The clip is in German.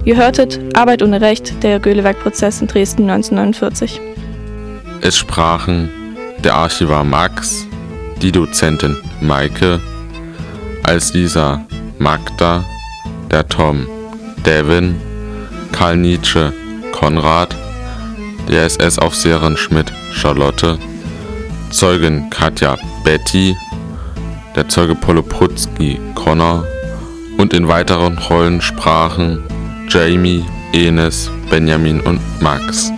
Ihr hörtet Arbeit ohne Recht, der Göhlewerk-Prozess in Dresden 1949. Es sprachen der Archivar Max, die Dozentin Maike, als Lisa Magda, der Tom Devin, Karl Nietzsche Konrad, die SS-Aufseherin Schmidt Charlotte, Zeugin Katja Betty, der Zeuge Poloprutzki Connor und in weiteren Rollen sprachen Jamie, Enes, Benjamin und Max.